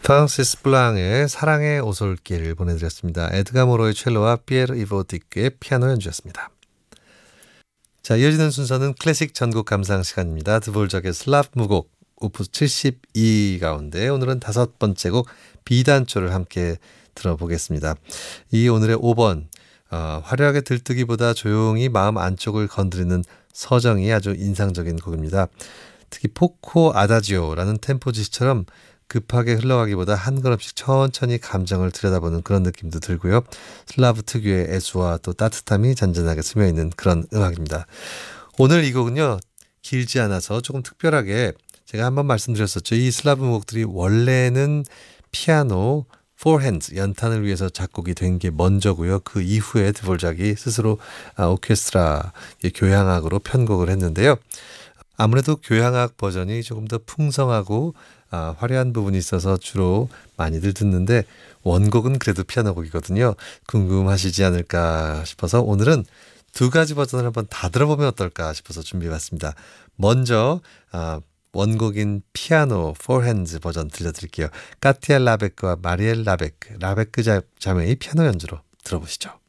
프란시스 블랑의 사랑의 오솔길 보내드렸습니다. 에드가 모로의 첼로와 피에르 이보디크의 피아노 연주였습니다. 자, 이어지는 순서는 클래식 전곡 감상 시간입니다. 드볼작의 슬라브 무곡 오프스 72 가운데 오늘은 5번째 곡 비단초를 함께 들어보겠습니다. 이 오늘의 5번 화려하게 들뜨기보다 조용히 마음 안쪽을 건드리는 서정이 아주 인상적인 곡입니다. 특히 포코 아다지오라는 템포 지시처럼 급하게 흘러가기보다 한 걸음씩 천천히 감정을 들여다보는 그런 느낌도 들고요. 슬라브 특유의 애수와 또 따뜻함이 잔잔하게 스며있는 그런 음악입니다. 오늘 이 곡은요. 길지 않아서 조금 특별하게 제가 한번 말씀드렸었죠. 이 슬라브 곡들이 원래는 피아노, 포핸드, 연탄을 위해서 작곡이 된 게 먼저고요. 그 이후에 드볼작이 스스로 오케스트라 교향악으로 편곡을 했는데요. 아무래도 교향악 버전이 조금 더 풍성하고 화려한 부분이 있어서 주로 많이들 듣는데 원곡은 그래도 피아노 곡이거든요. 궁금하시지 않을까 싶어서 오늘은 두 가지 버전을 한번 다 들어보면 어떨까 싶어서 준비해봤습니다. 먼저 원곡인 피아노 포핸드 버전 들려드릴게요. 까티아 라베크와 마리엘 라베크 자매의 피아노 연주로 들어보시죠.